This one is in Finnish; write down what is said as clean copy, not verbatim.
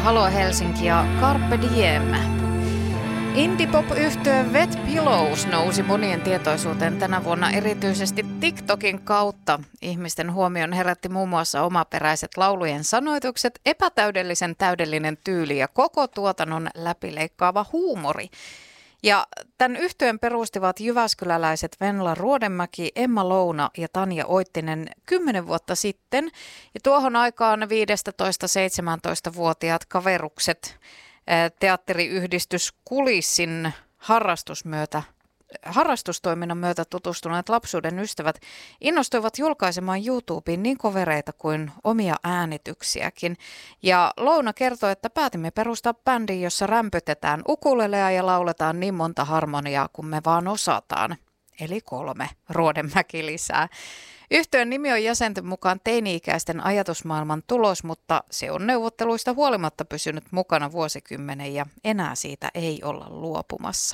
Halo Helsinki ja Carpe Diem. Indie-pop-yhtye Wet Pillows nousi monien tietoisuuteen tänä vuonna erityisesti TikTokin kautta. Ihmisten huomion herätti muun muassa omaperäiset laulujen sanoitukset, epätäydellisen täydellinen tyyli ja koko tuotannon läpileikkaava huumori. Ja tämän yhtyeen perustivat jyväskyläläiset Venla Ruodenmäki, Emma Louna ja Tanja Oittinen 10 vuotta sitten. Ja tuohon aikaan 15-17-vuotiaat kaverukset teatteriyhdistys Kulissin harrastustoiminnan myötä tutustuneet lapsuuden ystävät innostuivat julkaisemaan YouTubeen niin kovereita kuin omia äänityksiäkin. Ja Louna kertoi, että päätimme perustaa bändin, jossa rämpytetään ukulelea ja lauletaan niin monta harmoniaa kuin me vaan osataan. Eli 3, Ruodenmäki lisää. Yhtyeen nimi on jäsenten mukaan teini-ikäisten ajatusmaailman tulos, mutta se on neuvotteluista huolimatta pysynyt mukana vuosikymmenen ja enää siitä ei olla luopumassa.